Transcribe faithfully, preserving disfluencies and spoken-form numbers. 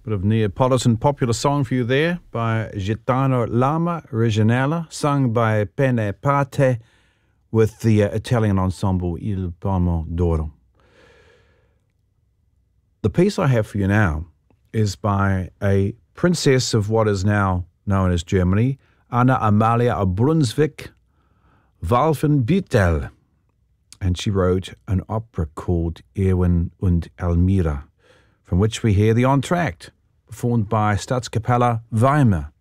Bit of Neapolitan popular song for you there by Gaetano Lama, Originale, sung by Pene Pate with the uh, Italian ensemble Il Palmo d'Oro. The piece I have for you now is by a princess of what is now known as Germany, Anna Amalia of Brunswick, Wolfenbüttel. And she wrote an opera called Erwin und Elmira, from which we hear the entr'acte, performed by Staatskapelle Weimar.